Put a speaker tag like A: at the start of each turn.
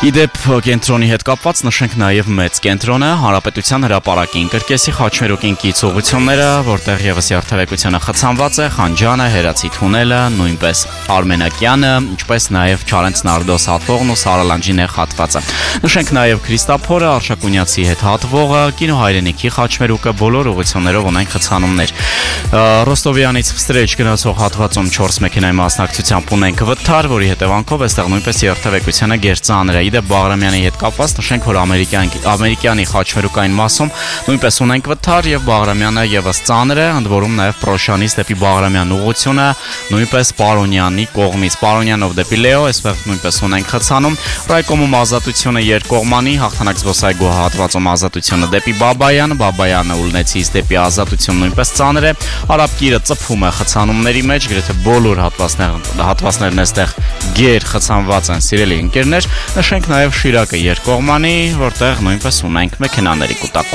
A: Իդեպ կենտրոնի հետ կապված նշենք նաև մեծ կենտրոնը Հանրապետության հրապարակին կրկեսի Խաչմերուկին կից ուղղությունները, որտեղ եւս երթևեկությունը խցանված է, Խանջանը, Հերացի թունելը, նույնպես Արմենակյանը, ինչպես նաև Չարենց Նարդոս հատվողն ու Սարալանջի նեղ հատվածը։ Նշենք նաև Քրիստափորը, Արշակունյացի հետ հատվողը, Կինո հայրենիքի Խաչմերուկը բոլոր ուղղություններով ունեն խցանումներ։ Ռոստովյանից Վստրեչ գնացող հատվածում 4 մեքենայի մասնակցությամբ ունենք վթար, որի հետևանքով այստեղ նույնպես երթևեկությունը գերծանր է։ Իդեպ Բաղրամյանի հետ կապված նշենք, որ ամերիկյանի Խաչմերուկային մասում նույնպես ունենք վթար եւ Բաղրամյանը եւս ծանր է, ընդ որում նաեւ Պրոշյանից դեպի Բաղրամյան ուղղությունը նույնպես Պարոնյանի կողմից Պարոնյանով դեպի Լեո, այսպես նույնպես ունենք խցանում։ Ռայկոմում ազատությունը երկկողմանի, Հաղթանակ զբոսայգու հատվածում ազատությունը դեպի Բաբայան, Բաբայանը Ուլնեցից դեպի ազատություն նույնպես ծանր է։ Արաբկիրը ծփում է խցանումների մեջ, գրեթե բոլոր հատվածներն այստեղ գեր խցանված են, սիրելի ընկերներ։ Նշենք նաև Շիրակը երկկողմանի, որտեղ նույնպես ունենք մեքենաների կուտակ։